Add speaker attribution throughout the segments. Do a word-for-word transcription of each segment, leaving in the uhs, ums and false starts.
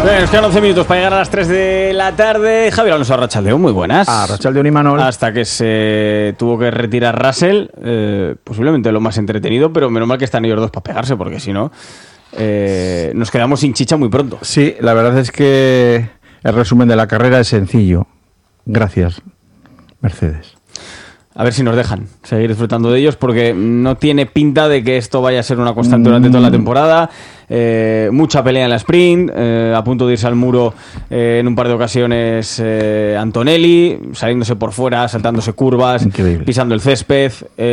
Speaker 1: Bueno, nos quedan once minutos para llegar a las tres de la tarde. Javier Alonso, Arratsaldeon, muy buenas.
Speaker 2: Arratsaldeon y Manol.
Speaker 1: Hasta que se tuvo que retirar Russell, eh, posiblemente lo más entretenido, pero menos mal que están ellos dos para pegarse, porque si no, eh, nos quedamos sin chicha muy pronto.
Speaker 2: Sí, la verdad es que el resumen de la carrera es sencillo. Gracias, Mercedes.
Speaker 1: A ver si nos dejan seguir disfrutando de ellos, porque no tiene pinta de que esto vaya a ser una constante durante toda la temporada. Eh, mucha pelea en la sprint, eh, a punto de irse al muro eh, en un par de ocasiones eh, Antonelli, saliéndose por fuera, saltándose curvas,
Speaker 2: Increíble.
Speaker 1: pisando el césped.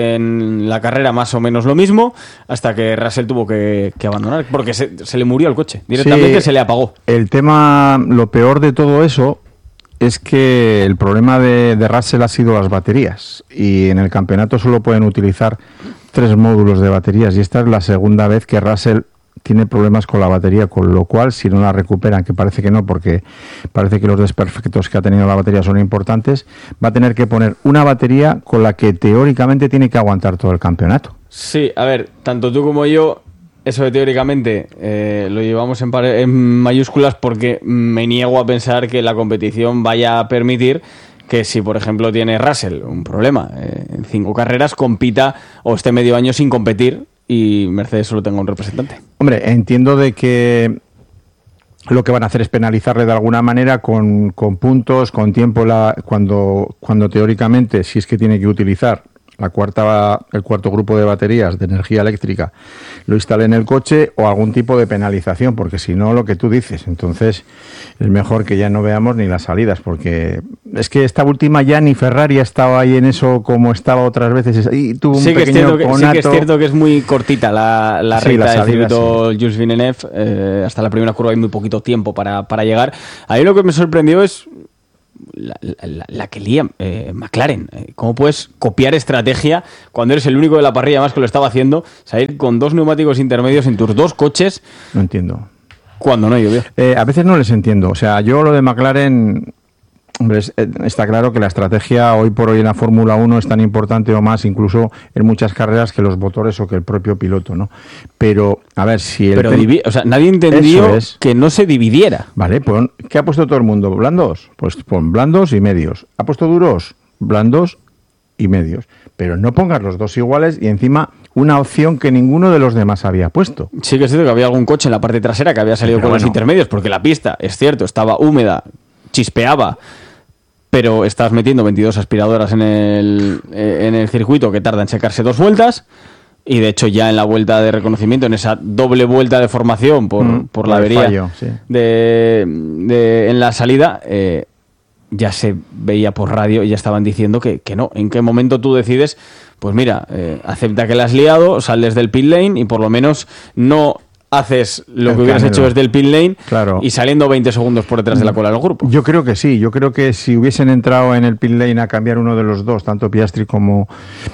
Speaker 1: En la carrera más o menos lo mismo, hasta que Russell tuvo que, que abandonar, porque se, se le murió el coche, directamente
Speaker 2: Sí,
Speaker 1: se le apagó.
Speaker 2: El tema, lo peor de todo eso es que el problema de, de Russell ha sido las baterías, y en el campeonato solo pueden utilizar tres módulos de baterías, y esta es la segunda vez que Russell tiene problemas con la batería, con lo cual, si no la recuperan, que parece que no, porque parece que los desperfectos que ha tenido la batería son importantes, va a tener que poner una batería con la que teóricamente tiene que aguantar todo el campeonato.
Speaker 1: Sí, a ver, tanto tú como yo, eso de teóricamente eh, lo llevamos en, pare- en mayúsculas, porque me niego a pensar que la competición vaya a permitir que, si por ejemplo tiene Russell un problema eh, en cinco carreras, compita o esté medio año sin competir y Mercedes solo tenga un representante.
Speaker 2: Hombre, entiendo de que lo que van a hacer es penalizarle de alguna manera con, con puntos, con tiempo, la, cuando, cuando teóricamente, si es que tiene que utilizar la cuarta, el cuarto grupo de baterías de energía eléctrica, lo instale en el coche, o algún tipo de penalización, porque si no, lo que tú dices, entonces es mejor que ya no veamos ni las salidas, porque es que esta última ya ni Ferrari ha estado ahí en eso como estaba otras veces, y tuvo un
Speaker 1: Sí que, es
Speaker 2: pequeño
Speaker 1: cierto que, sí que es cierto que es muy cortita la, la
Speaker 2: Sí,
Speaker 1: recta
Speaker 2: la
Speaker 1: del
Speaker 2: salida,
Speaker 1: circuito Jules Villeneuve, eh, hasta la primera curva hay muy poquito tiempo para, para llegar. Ahí lo que me sorprendió es La, la, la que lía eh, McLaren. ¿Cómo puedes copiar estrategia cuando eres el único de la parrilla más que lo estaba haciendo? Salir con dos neumáticos intermedios en tus dos coches.
Speaker 2: No entiendo.
Speaker 1: Cuando no llovió.
Speaker 2: Eh, a veces no les entiendo. O sea, yo lo de McLaren, hombre, es, eh, está claro que la estrategia hoy por hoy en la Fórmula uno es tan importante o más, incluso en muchas carreras, que los motores o que el propio piloto, ¿no? Pero, a ver, si el...
Speaker 1: Pero
Speaker 2: tem-
Speaker 1: divi- o sea, nadie entendió
Speaker 2: Eso es.
Speaker 1: que no se dividiera.
Speaker 2: Vale, pon, ¿qué ha puesto todo el mundo? ¿Blandos? Pues pon blandos y medios. ¿Ha puesto duros? Blandos y medios. Pero no pongas los dos iguales y encima una opción que ninguno de los demás había puesto.
Speaker 1: Sí que es cierto que había algún coche en la parte trasera que había salido
Speaker 2: Pero
Speaker 1: con los
Speaker 2: bueno.
Speaker 1: intermedios, porque la pista, es cierto, estaba húmeda, chispeaba, pero estás metiendo veintidós aspiradoras en el, eh, en el circuito que tarda en secarse dos vueltas. Y de hecho ya en la vuelta de reconocimiento, en esa doble vuelta de formación por,
Speaker 2: Mm,
Speaker 1: por la
Speaker 2: por el
Speaker 1: avería
Speaker 2: fallo, sí.
Speaker 1: de, de- en la salida, eh, ya se veía por radio y ya estaban diciendo que, que no. ¿En qué momento tú decides? Pues mira, eh, acepta que la has liado, sales del pit lane y por lo menos no haces lo
Speaker 2: El
Speaker 1: que hubieras
Speaker 2: Canelo.
Speaker 1: hecho desde el pit lane,
Speaker 2: Claro.
Speaker 1: y saliendo veinte segundos por detrás de la cola del grupo.
Speaker 2: Yo creo que sí, yo creo que si hubiesen entrado en el pit lane a cambiar uno de los dos, tanto Piastri como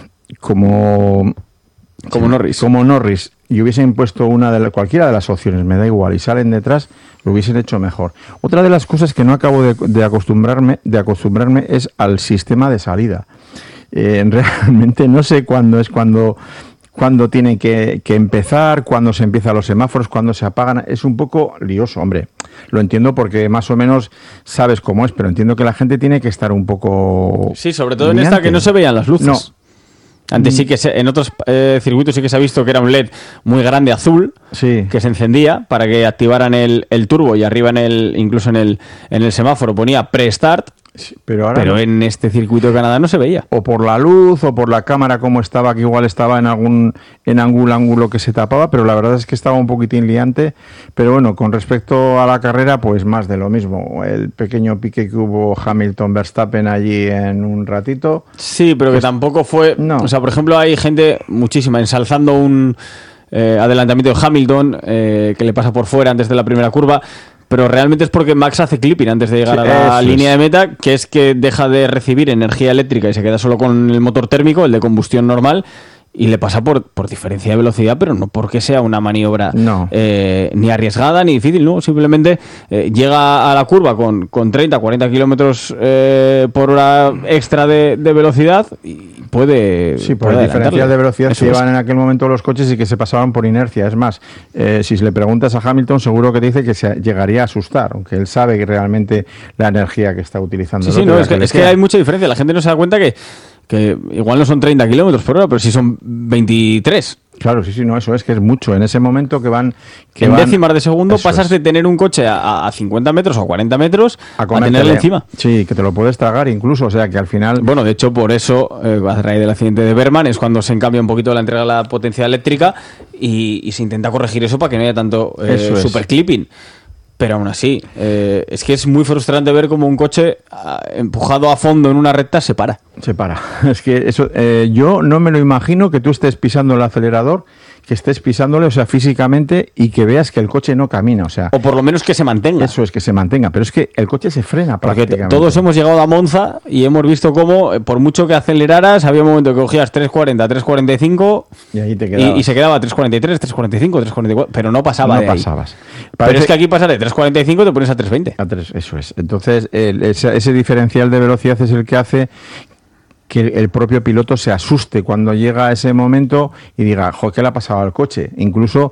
Speaker 2: como
Speaker 1: Como
Speaker 2: sí,
Speaker 1: Norris.
Speaker 2: como Norris, y hubiesen puesto una de la- cualquiera de las opciones, me da igual, y salen detrás, lo hubiesen hecho mejor. Otra de las cosas que no acabo de, de acostumbrarme de acostumbrarme es al sistema de salida. Eh, realmente no sé cuándo es cuando cuándo tiene que, que empezar, cuándo se empiezan los semáforos, cuándo se apagan. Es un poco lioso, hombre. Lo entiendo porque más o menos sabes cómo es, pero entiendo que la gente tiene que estar un poco...
Speaker 1: Sí, sobre todo en
Speaker 2: liante.
Speaker 1: esta que no se veían las luces.
Speaker 2: No.
Speaker 1: Antes sí que se- en otros eh, circuitos sí que se ha visto que era un L E D muy grande azul,
Speaker 2: Sí.
Speaker 1: que se encendía para que activaran el, el turbo, y arriba en el, incluso en el, en el semáforo ponía pre-start,
Speaker 2: Sí, pero ahora
Speaker 1: pero
Speaker 2: no.
Speaker 1: en este circuito de Canadá no se veía.
Speaker 2: O por la luz o por la cámara como estaba, que igual estaba en algún en algún ángulo que se tapaba, pero la verdad es que estaba un poquitín liante. Pero bueno, con respecto a la carrera, pues más de lo mismo. El pequeño pique que hubo Hamilton-Verstappen allí en un ratito.
Speaker 1: Sí, pero que tampoco fue...
Speaker 2: no.
Speaker 1: O sea, por ejemplo, hay gente muchísima ensalzando un eh, adelantamiento de Hamilton eh, que le pasa por fuera antes de la primera curva, pero realmente es porque Max hace clipping antes de llegar
Speaker 2: Sí,
Speaker 1: a la
Speaker 2: eso
Speaker 1: línea
Speaker 2: es.
Speaker 1: de meta, que es que deja de recibir energía eléctrica y se queda solo con el motor térmico, el de combustión normal, y le pasa por, por diferencia de velocidad, pero no porque sea una maniobra
Speaker 2: no.
Speaker 1: eh, ni arriesgada ni difícil, no, simplemente eh, llega a la curva con, con treinta, cuarenta kilómetros eh, por hora extra de, de velocidad y puede...
Speaker 2: Sí, por
Speaker 1: puede
Speaker 2: el diferencial de velocidad
Speaker 1: Eso
Speaker 2: que
Speaker 1: es.
Speaker 2: llevan en aquel momento los coches y que se pasaban por inercia. Es más, eh, si le preguntas a Hamilton, seguro que te dice que se llegaría a asustar, aunque él sabe que realmente la energía que está utilizando.
Speaker 1: Sí, sí, no, es que, es que hay mucha diferencia. La gente no se da cuenta que, que igual no son treinta kilómetros por hora, pero sí son veintitrés.
Speaker 2: Claro, sí, sí, no, eso es que es mucho. En ese momento que van... Que
Speaker 1: en
Speaker 2: van,
Speaker 1: décimas de segundo pasas
Speaker 2: es.
Speaker 1: de tener un coche a, a cincuenta metros o cuarenta metros a,
Speaker 2: a
Speaker 1: tenerle encima.
Speaker 2: Sí, que te lo puedes tragar incluso, o sea que al final...
Speaker 1: Bueno, de hecho, por eso, eh, a raíz del accidente de Berman, es cuando se encambia un poquito la entrega de la potencia eléctrica y, y se intenta corregir eso para que no haya tanto eh, super clipping. Pero aún así, eh, es que es muy frustrante ver cómo un coche ah, empujado a fondo en una recta se para.
Speaker 2: Se para. Es que eso, eh, yo no me lo imagino que tú estés pisando el acelerador, que estés pisándole, o sea, físicamente, y que veas que el coche no camina, o sea...
Speaker 1: O por lo menos que se mantenga.
Speaker 2: Eso es, que se mantenga, pero es que el coche se frena
Speaker 1: Porque
Speaker 2: prácticamente.
Speaker 1: todos hemos llegado a Monza y hemos visto cómo, eh, por mucho que aceleraras, había un momento que cogías tres cuarenta, tres cuarenta y cinco
Speaker 2: y, ahí te
Speaker 1: y, y se quedaba tres cuarenta y tres, tres cuarenta y cinco, tres cuarenta y cuatro, pero no pasaba
Speaker 2: no
Speaker 1: de ahí.
Speaker 2: pasabas.
Speaker 1: Pero
Speaker 2: Parece...
Speaker 1: es que aquí pasas de tres cuarenta y cinco y te pones a tres veinte.
Speaker 2: A tres, eso es. Entonces, el, ese, ese diferencial de velocidad es el que hace que el propio piloto se asuste cuando llega a ese momento y diga, jo, ¿qué le ha pasado al coche? Incluso,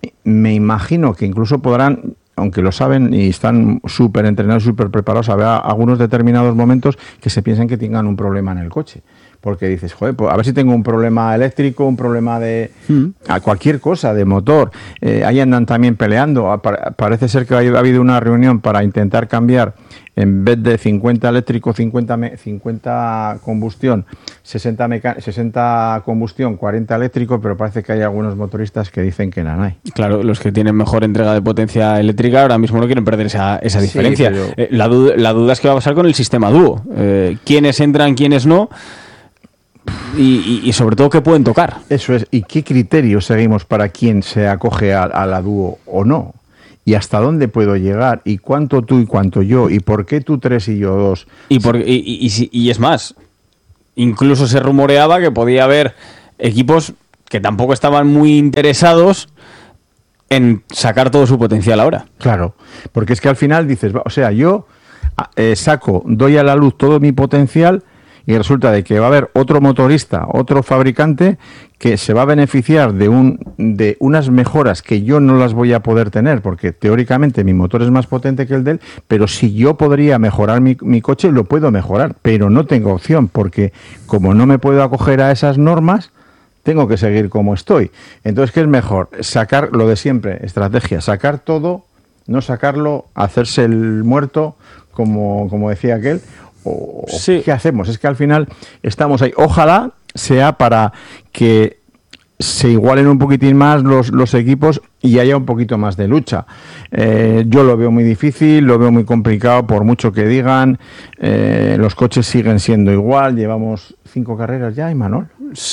Speaker 2: me imagino que incluso podrán, aunque lo saben y están súper entrenados, súper preparados, habrá algunos determinados momentos que se piensen que tengan un problema en el coche. Porque dices, joder, pues a ver si tengo un problema eléctrico, un problema de mm. a cualquier cosa, de motor. Eh, ahí andan también peleando. Parece ser que ha habido una reunión para intentar cambiar, en vez de cincuenta eléctrico, cincuenta, cincuenta combustión, sesenta, meca- sesenta combustión, cuarenta eléctrico, pero parece que hay algunos motoristas que dicen que nada hay.
Speaker 1: Claro, los que tienen mejor entrega de potencia eléctrica ahora mismo no quieren perder esa, esa
Speaker 2: Sí,
Speaker 1: diferencia.
Speaker 2: pero...
Speaker 1: Eh, la, du- la duda es qué va a pasar con el sistema dúo. Eh, ¿Quiénes entran, quiénes no? Y, y, y sobre todo, ¿qué pueden tocar?
Speaker 2: Eso es. ¿Y qué criterios seguimos para quién se acoge a, a la dúo o no? ¿Y hasta dónde puedo llegar? ¿Y cuánto tú y cuánto yo? ¿Y por qué tú tres y yo dos?
Speaker 1: Y, por, y, y, y, y es más, incluso se rumoreaba que podía haber equipos que tampoco estaban muy interesados en sacar todo su potencial ahora.
Speaker 2: Claro, porque es que al final dices, o sea, yo eh, saco, doy a la luz todo mi potencial y resulta de que va a haber otro motorista, otro fabricante que se va a beneficiar de un de unas mejoras que yo no las voy a poder tener, porque teóricamente mi motor es más potente que el de él, pero si yo podría mejorar mi, mi coche, lo puedo mejorar, pero no tengo opción, porque como no me puedo acoger a esas normas, tengo que seguir como estoy. Entonces, ¿qué es mejor? Sacar lo de siempre, estrategia, sacar todo, no sacarlo, hacerse el muerto, como, como decía aquel. O, sí. ¿Qué hacemos? Es que al final estamos ahí. Ojalá sea para que se igualen un poquitín más los, los equipos y haya un poquito más de lucha. Eh, yo lo veo muy difícil, lo veo muy complicado, por mucho que digan. Eh, los coches siguen siendo igual. Llevamos cinco carreras ya, Imanol.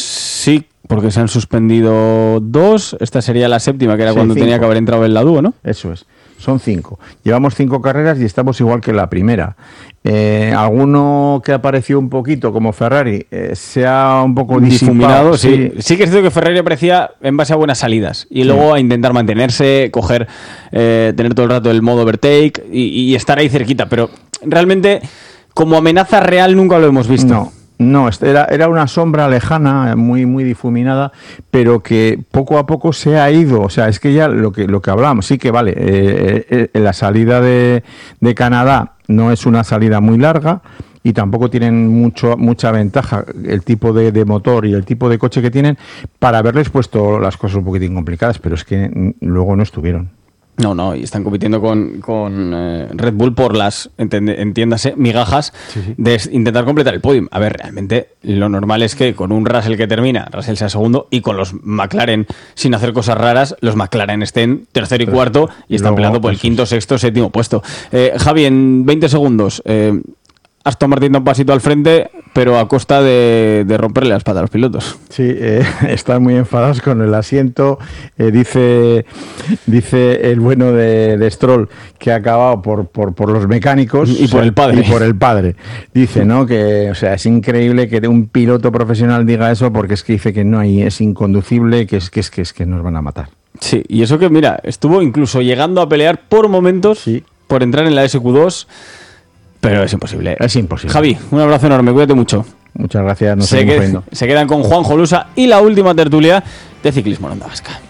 Speaker 1: Sí, porque se han suspendido dos. Esta sería la séptima, que era sí, cuando
Speaker 2: cinco.
Speaker 1: Tenía que haber entrado el Ladúo, ¿no?
Speaker 2: Eso es. Son cinco. Llevamos cinco carreras y estamos igual que la primera. Eh, alguno que apareció un poquito, como Ferrari, eh, se ha un poco
Speaker 1: difuminado.
Speaker 2: Sí.
Speaker 1: sí, sí que es cierto que Ferrari aparecía en base a buenas salidas y sí. luego a intentar mantenerse, coger, eh, tener todo el rato el modo overtake y, y estar ahí cerquita. Pero realmente, como amenaza real, nunca lo hemos visto.
Speaker 2: No. No, era, era una sombra lejana, muy muy difuminada, pero que poco a poco se ha ido. O sea, es que ya lo que lo que hablábamos, sí que vale, eh, eh, la salida de, de Canadá no es una salida muy larga y tampoco tienen mucho mucha ventaja el tipo de, de motor y el tipo de coche que tienen para haberles puesto las cosas un poquitín complicadas, pero es que luego no estuvieron.
Speaker 1: No, no, y están compitiendo con, con eh, Red Bull por las, entiéndase, migajas sí, sí. de intentar completar el podium. A ver, realmente lo normal es que con un Russell que termina, Russell sea segundo, y con los McLaren, sin hacer cosas raras, los McLaren estén tercero y Pero, cuarto y están luego, peleando por el quinto, sexto, séptimo puesto. Eh, Javi, en veinte segundos, eh, Aston Martin da un pasito al frente, pero a costa de, de romperle la espalda a los pilotos.
Speaker 2: Sí, eh, están muy enfadados con el asiento. Eh, dice dice el bueno de, de Stroll que ha acabado por, por, por los mecánicos.
Speaker 1: Y por el padre.
Speaker 2: Y por el padre. Dice, ¿no? Que, o sea, es increíble que un piloto profesional diga eso porque es que dice que no hay, es inconducible, que es que, es que, es que nos van a matar.
Speaker 1: Sí, y eso que, mira, estuvo incluso llegando a pelear por momentos sí. por entrar en la S Q dos, pero es imposible.
Speaker 2: Es imposible.
Speaker 1: Javi, un abrazo enorme, cuídate mucho.
Speaker 2: Muchas gracias, nos
Speaker 1: se,
Speaker 2: seguimos
Speaker 1: qued-
Speaker 2: viendo.
Speaker 1: se quedan con Juan Jolusa y la última tertulia de Ciclismo en Onda Vasca.